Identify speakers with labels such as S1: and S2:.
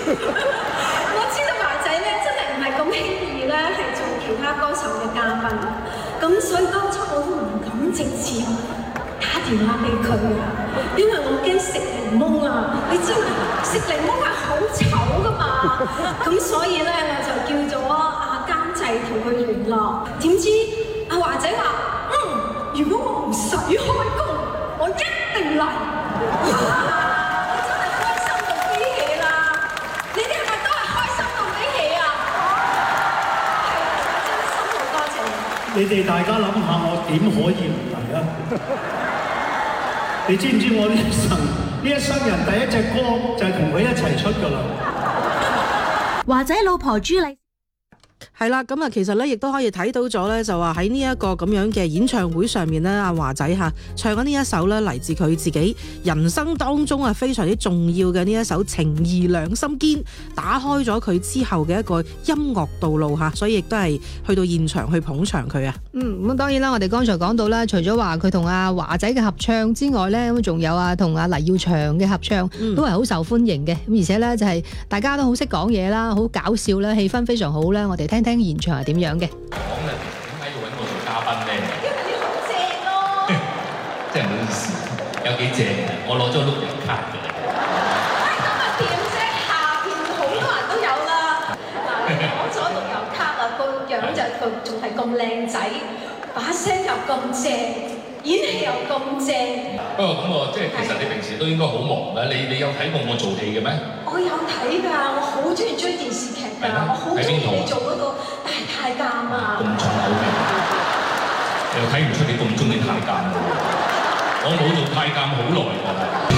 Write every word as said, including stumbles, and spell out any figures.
S1: 我知道華仔咧真係唔係咁輕易咧係做其他歌手嘅嘉賓，咁所以當初我都唔敢直接打電話俾佢啊，因為我驚食檸檬啊，你知食檸檬係好醜噶嘛，咁所以咧我就叫咗阿監製同佢聯絡，點知阿華仔話：嗯，如果我唔使開工，我一定嚟。我真係開心到飛起啦！你哋係咪都係開心到飛起啊？係，真心好多謝你。
S2: 你哋大家諗下，我點可以唔嚟啊？你知唔知我呢一生呢一生人第一隻歌就係同佢一齊出㗎啦？
S3: 華仔老婆朱麗。
S4: 係啦，咁啊，其實咧，亦都可以睇到咗咧，就話喺呢一個咁樣嘅演唱會上面咧，阿華仔嚇唱緊呢一首咧，嚟自佢自己人生當中啊非常之重要嘅呢一首《情義兩心堅》，打開咗佢之後嘅一個音樂道路嚇，所以亦都係去到現場去捧場佢啊。
S5: 嗯，咁當然啦，我哋剛才講到啦，除咗話佢同阿華仔嘅合唱之外咧，咁仲有啊同阿黎耀祥嘅合唱，嗯、都係好受歡迎嘅。咁而且咧就係大家都好識講嘢啦，好搞笑啦，氣氛非常好啦。我哋聽聽現場係點樣嘅。
S6: 講人哋點解要揾我做嘉賓咧？
S1: 因為你好正咯。
S6: 真係唔好意思，有幾正啊！我攞咗碌人卡嘅。
S1: 喂，咁啊點啫？下邊好多人都有啦。嗱，你攞咗碌油卡啊，個樣就佢仲係咁靚仔，把聲又咁正，演戲又咁正。
S6: 不過咁我即係其實你平時都應該好忙㗎，你你有睇過我做戲嘅咩？
S1: 我有睇㗎，我好中意追電視劇㗎，我好中意你做嗰個大太監啊！
S6: 咁重口味，你又睇唔出你咁中意太監喎？我冇做太監好耐㗎啦。